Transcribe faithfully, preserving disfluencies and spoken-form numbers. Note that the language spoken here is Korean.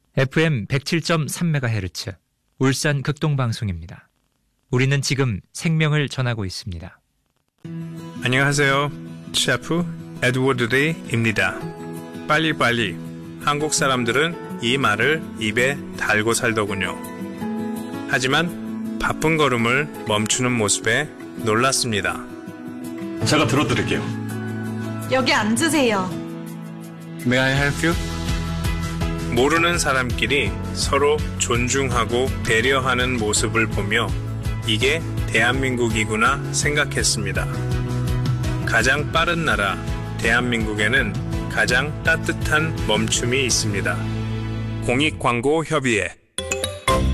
에프엠 백칠 점 삼 메가헤르츠 울산 극동방송입니다. 우리는 지금 생명을 전하고 있습니다. 안녕하세요. 셰프 에드워드 데이입니다. 빨리빨리. 한국 사람들은 이 말을 입에 달고 살더군요. 하지만 바쁜 걸음을 멈추는 모습에 놀랐습니다. 제가 들어드릴게요. 여기 앉으세요. May I help you? 모르는 사람끼리 서로 존중하고 배려하는 모습을 보며 이게 대한민국이구나 생각했습니다. 가장 빠른 나라 대한민국에는 가장 따뜻한 멈춤이 있습니다. 공익광고협의회